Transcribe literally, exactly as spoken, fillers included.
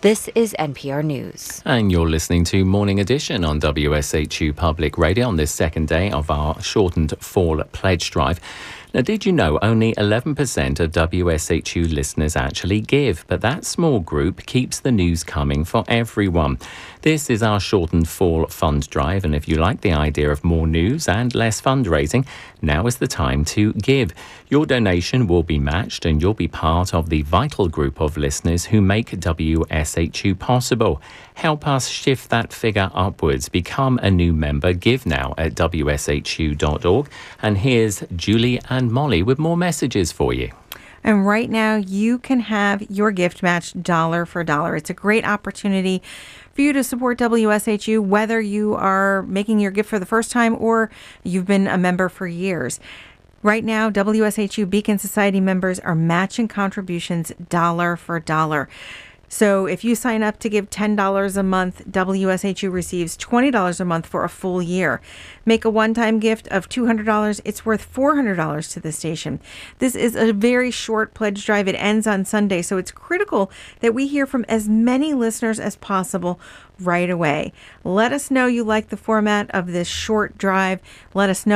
This is N P R News. And you're listening to Morning Edition on W S H U Public Radio on this second day of our shortened fall pledge drive. Now, did you know only eleven percent of W S H U listeners actually give? But that small group keeps the news coming for everyone. This is our shortened fall fund drive, and if you like the idea of more news and less fundraising, now is the time to give. Your donation will be matched, and you'll be part of the vital group of listeners who make W S H U possible. Help us shift that figure upwards. Become a new member. Give now at W S H U dot org. And here's Julie and Molly with more messages for you. And right now, you can have your gift matched dollar for dollar. It's a great opportunity for you to support W S H U, whether you are making your gift for the first time or you've been a member for years. Right now, W S H U Beacon Society members are matching contributions dollar for dollar. So if you sign up to give ten dollars a month, W S H U receives twenty dollars a month for a full year. Make a one-time gift of two hundred dollars. It's worth four hundred dollars to the station. This is a very short pledge drive. It ends on Sunday, so it's critical that we hear from as many listeners as possible right away. Let us know you like the format of this short drive. Let us know